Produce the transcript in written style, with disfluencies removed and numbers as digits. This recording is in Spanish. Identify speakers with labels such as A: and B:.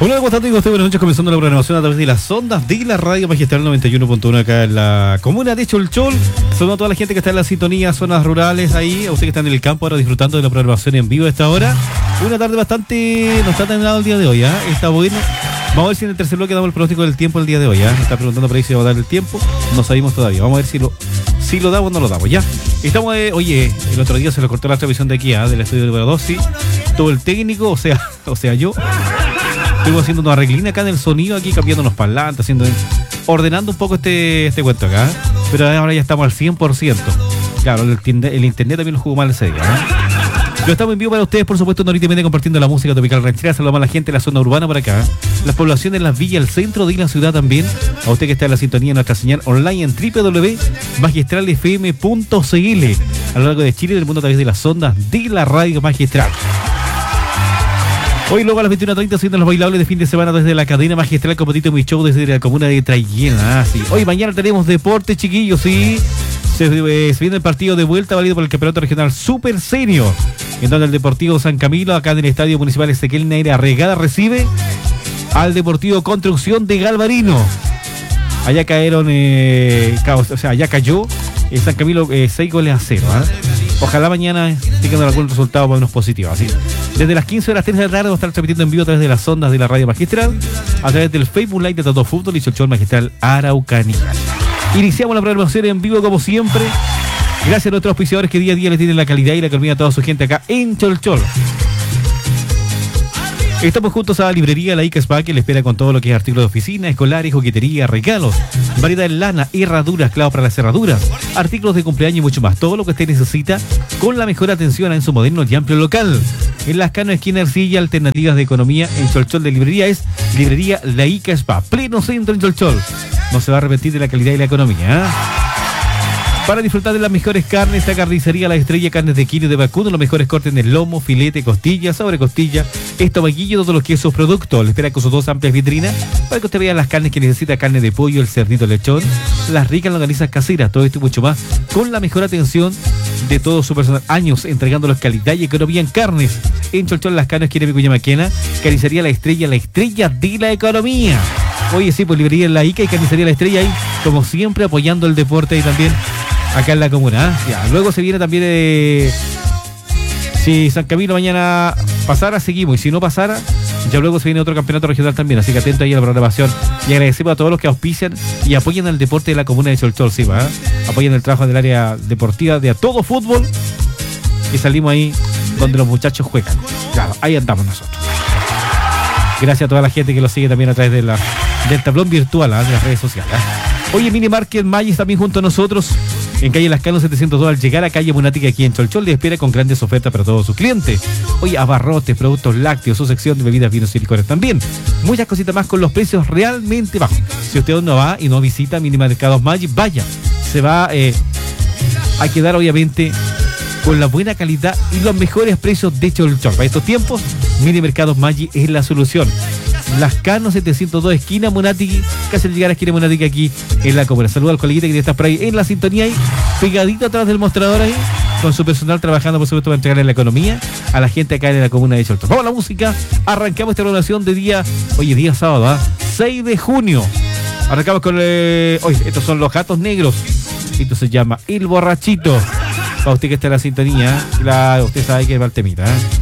A: Hola, ¿cómo están? Buenas noches, comenzando la programación a través de las ondas de la radio magistral 91.1 acá en la comuna de Cholchol. Saludos a toda la gente que está en la sintonía, zonas rurales ahí, a ustedes que están en el campo ahora disfrutando de la programación en vivo a esta hora. Una tarde bastante, nos está terminado el día de hoy, está bueno. Vamos a ver si en el tercer bloque damos el pronóstico del tiempo el día de hoy, Me está preguntando por ahí si va a dar el tiempo, no sabemos todavía. Vamos a ver si lo damos o no lo damos, ya. Estamos, oye, el otro día se le cortó la transmisión de aquí, del estudio número 2, sí. Todo el técnico, o sea, yo. Estuvimos haciendo una arreglina acá en el sonido, aquí cambiando unos parlantes, ordenando un poco este cuento acá. Pero ahora ya estamos al 100%. Claro, el internet también nos jugó mal ese día, Lo estamos en vivo para ustedes, por supuesto, ahorita compartiendo la música tropical ranchera. Saludamos a la gente de la zona urbana por acá. Las poblaciones, las villas, el centro de la ciudad también. A usted que está en la sintonía de nuestra señal online en www.magistralfm.cl. A lo largo de Chile y del mundo a través de las ondas de la radio magistral. Hoy luego a las 21:30 haciendo los bailables de fin de semana desde la cadena magistral con Potito Mi Show desde la comuna de Traiguena. Sí. Hoy mañana tenemos deporte, chiquillos, sí. Se viene el partido de vuelta válido por el campeonato regional Super Senior, en donde el Deportivo San Camilo, acá en el Estadio Municipal Ezequiel Neira Arregada, recibe al Deportivo Construcción de Galvarino. Allá cayeron, allá cayó San Camilo 6-0. Ojalá mañana tengan algún resultado más o menos positivo. Así. Desde las 15 horas 3 de la tarde vamos a estar transmitiendo en vivo a través de las ondas de la radio magistral, a través del Facebook Live de Todo Fútbol y Cholchol Magistral Araucanía. Iniciamos la programación en vivo como siempre. Gracias a nuestros auspiciadores que día a día le tienen la calidad y la economía a toda su gente acá en Cholchol. Estamos juntos a la librería La Ica Spa, que le espera con todo lo que es artículos de oficina, escolares, juguetería, regalos, variedad en lana, herraduras, clavos para las cerraduras, artículos de cumpleaños y mucho más. Todo lo que usted necesita con la mejor atención en su moderno y amplio local. En Las Cano, esquina Ercilla, alternativas de economía en Cholchol de librería es librería La Ica Spa, pleno centro en Cholchol. No se va a arrepentir de la calidad y la economía, Para disfrutar de las mejores carnes, la carnicería La Estrella, carnes de kilo y de vacuno, los mejores cortes de lomo, filete, costilla, sobrecostilla, estomaguillo, todos los quesos productos. Le espera con sus dos amplias vitrinas para que usted vea las carnes que necesita: carne de pollo, el cerdito, el lechón, las ricas longanizas caseras, todo esto y mucho más, con la mejor atención de todo su personal. Años entregándoles calidad y economía en carnes. En Cholchol, Las Canas, esquina Vicuña Maquena, carnicería La Estrella de la economía. Oye, sí, pues librería La Ica y carnicería La Estrella ahí, como siempre, apoyando el deporte y también acá en la comuna, Ya, luego se viene también si San Camilo mañana pasara, seguimos, y si no pasara, ya luego se viene otro campeonato regional también, así que atento ahí a la programación. Y agradecemos a todos los que auspician y apoyan el deporte de la comuna de Cholchol, apoyan el trabajo del área deportiva de A Todo Fútbol, y salimos ahí donde los muchachos juegan. Claro, ahí andamos nosotros. Gracias a toda la gente que lo sigue también a través del tablón virtual, de las redes sociales. Oye, Mini Market Magis también junto a nosotros en calle Las Canas 702, al llegar a calle Munática aquí en Cholchol, le espera con grandes ofertas para todos sus clientes. Oye, abarrotes, productos lácteos, su sección de bebidas, vinos y licores también. Muchas cositas más con los precios realmente bajos. Si usted no va y no visita Mini Mercados Magis, vaya, se va a quedar obviamente con la buena calidad y los mejores precios de Cholchol. Para estos tiempos, Mini Mercados Maggi es la solución. Las Canos 702, esquina Munática, casi al llegar a esquina Munática aquí en la comuna. Saluda al coleguita que está por ahí en la sintonía, ahí, pegadito atrás del mostrador ahí, con su personal trabajando, por supuesto, para entregarle la economía a la gente acá en la comuna de Cholchol. Vamos a la música, arrancamos esta programación de día sábado, 6 de junio. Arrancamos con, estos son los Gatos Negros. Esto se llama El Borrachito. Para usted que está en la sintonía, usted sabe que es Valtemita,